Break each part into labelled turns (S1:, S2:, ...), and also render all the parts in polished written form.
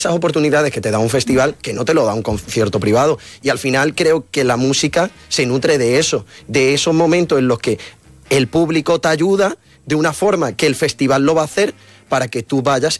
S1: esas oportunidades que te da un festival que no te lo da un concierto privado. Y al final creo que la música se nutre de eso, de esos momentos en los que el público te ayuda de una forma que el festival lo va a hacer para que tú vayas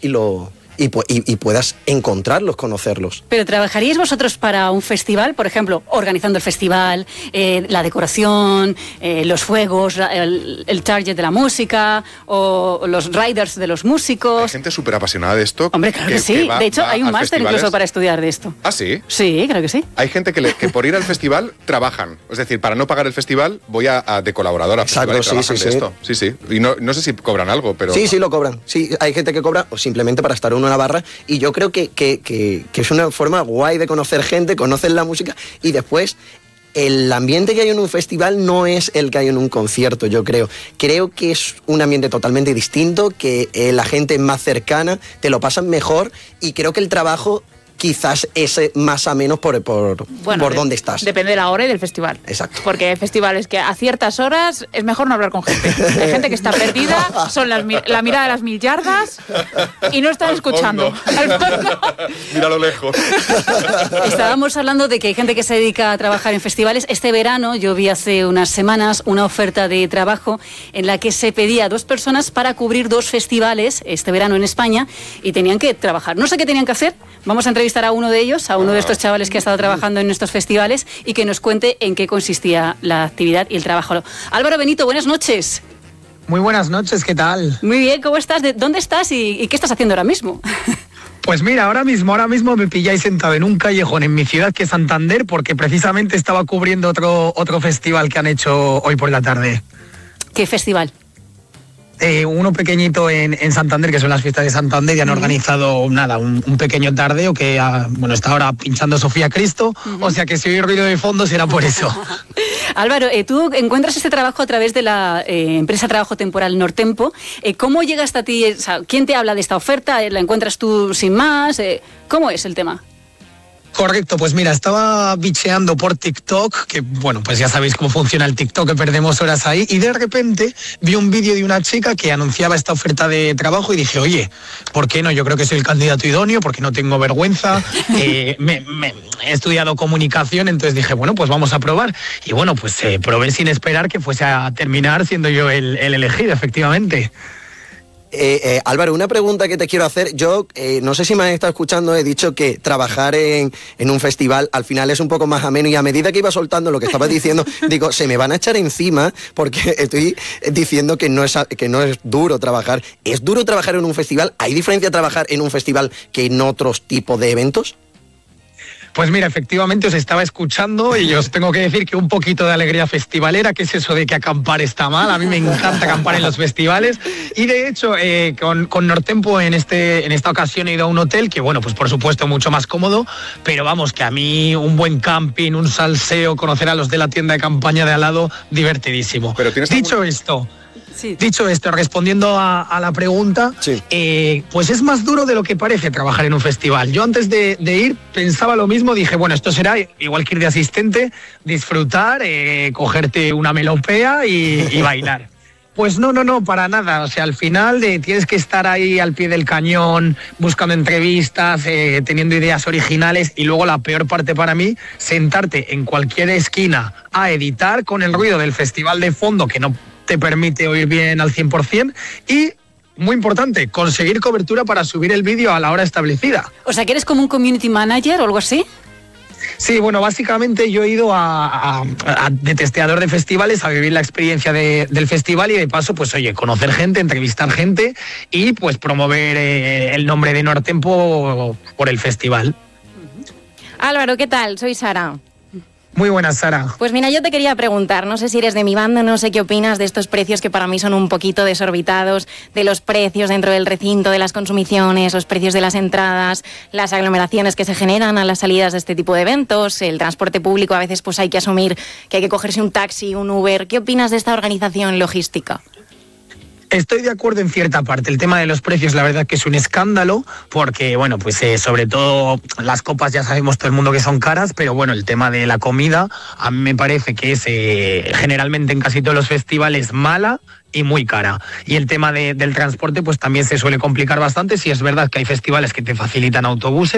S1: y puedas encontrarlos, conocerlos.
S2: ¿Pero trabajaríais vosotros para un festival? Por ejemplo, organizando el festival, la decoración, los fuegos, el target de la música o los riders de los músicos.
S3: Hay gente súper apasionada de esto.
S2: Hombre, claro que sí. De hecho, hay un máster incluso para estudiar de esto.
S3: ¿Ah, sí?
S2: Sí, creo que sí.
S3: Hay gente que por ir al festival trabajan. Es decir, para no pagar el festival voy de colaboradora.
S1: Exacto,
S3: y trabajan de esto. Sí. Y no sé si cobran algo, pero...
S1: Sí, lo cobran. Sí, hay gente que cobra o simplemente para estar uno en la barra, y yo creo que es una forma guay de conocer gente, conocer la música, y después el ambiente que hay en un festival no es el que hay en un concierto, yo creo. Creo que es un ambiente totalmente distinto, que la gente es más cercana, te lo pasan mejor, y creo que el trabajo quizás es más a menos por dónde estás.
S4: Depende de la hora y del festival.
S1: Exacto.
S4: Porque hay festivales que a ciertas horas es mejor no hablar con gente. Hay gente que está perdida, son la mirada de las 1000 yardas y no están escuchando. Al fondo.
S3: Mira a lo lejos.
S2: Estábamos hablando de que hay gente que se dedica a trabajar en festivales. Este verano yo vi hace unas semanas una oferta de trabajo en la que se pedía a 2 personas para cubrir 2 festivales este verano en España, y tenían que trabajar. No sé qué tenían que hacer. Vamos a entrevistar a uno de ellos, a uno de estos chavales que ha estado trabajando en estos festivales, y que nos cuente en qué consistía la actividad y el trabajo. Álvaro Benito, buenas noches.
S5: Muy buenas noches, ¿qué tal?
S2: Muy bien, ¿cómo estás? ¿Dónde estás y qué estás haciendo ahora mismo?
S5: Pues mira, ahora mismo me pilláis sentado en un callejón en mi ciudad, que es Santander, porque precisamente estaba cubriendo otro festival que han hecho hoy por la tarde.
S2: ¿Qué festival?
S5: Uno pequeñito en Santander, que son las fiestas de Santander, y han organizado un pequeño tardeo que está ahora pinchando Sofía Cristo, o sea que si oí ruido de fondo será por eso.
S2: Álvaro, tú encuentras este trabajo a través de la empresa Trabajo Temporal Nortempo. ¿Cómo llega hasta ti? O sea, ¿quién te habla de esta oferta? ¿La encuentras tú sin más? ¿Cómo es el tema?
S5: Correcto, pues mira, estaba bicheando por TikTok, que bueno, pues ya sabéis cómo funciona el TikTok, que perdemos horas ahí, y de repente vi un vídeo de una chica que anunciaba esta oferta de trabajo y dije, oye, ¿por qué no? Yo creo que soy el candidato idóneo, porque no tengo vergüenza, he estudiado comunicación, entonces dije, bueno, pues vamos a probar. Y bueno, pues probé sin esperar que fuese a terminar siendo yo el elegido, efectivamente.
S1: Álvaro, una pregunta que te quiero hacer. Yo no sé si me has estado escuchando, he dicho que trabajar en un festival al final es un poco más ameno, y a medida que iba soltando lo que estabas diciendo, digo, se me van a echar encima porque estoy diciendo que no es duro trabajar. ¿Es duro trabajar en un festival? ¿Hay diferencia trabajar en un festival que en otros tipos de eventos?
S5: Pues mira, efectivamente os estaba escuchando y os tengo que decir que un poquito de alegría festivalera, que es eso de que acampar está mal. A mí me encanta acampar en los festivales, y de hecho con Nortempo en esta ocasión he ido a un hotel que, bueno, pues por supuesto mucho más cómodo, pero vamos, que a mí un buen camping, un salseo, conocer a los de la tienda de campaña de al lado, divertidísimo. Pero Dicho esto, respondiendo a la pregunta, sí. Pues es más duro de lo que parece trabajar en un festival. Yo antes de ir pensaba lo mismo, dije, bueno, esto será igual que ir de asistente, disfrutar, cogerte una melopea y bailar. Pues no, para nada. O sea, al final tienes que estar ahí al pie del cañón, buscando entrevistas, teniendo ideas originales, y luego la peor parte para mí, sentarte en cualquier esquina a editar con el ruido del festival de fondo, que no te permite oír bien al 100%, y, muy importante, conseguir cobertura para subir el vídeo a la hora establecida.
S2: O sea, que eres como un community manager o algo así.
S5: Sí, bueno, básicamente yo he ido de testeador de festivales a vivir la experiencia del festival, y de paso, pues oye, conocer gente, entrevistar gente y pues promover el nombre de Nortempo por el festival.
S6: Álvaro, ¿qué tal? Soy Sara.
S5: Muy buenas, Sara.
S6: Pues mira, yo te quería preguntar, no sé si eres de mi bando, no sé qué opinas de estos precios que para mí son un poquito desorbitados, de los precios dentro del recinto, de las consumiciones, los precios de las entradas, las aglomeraciones que se generan a las salidas de este tipo de eventos, el transporte público, a veces pues hay que asumir que hay que cogerse un taxi, un Uber. ¿Qué opinas de esta organización logística?
S5: Estoy de acuerdo en cierta parte. El tema de los precios, la verdad que es un escándalo, porque, bueno, pues sobre todo las copas ya sabemos todo el mundo que son caras, pero bueno, el tema de la comida a mí me parece que es generalmente en casi todos los festivales mala y muy cara. Y el tema del transporte pues también se suele complicar bastante. Sí es verdad que hay festivales que te facilitan autobuses,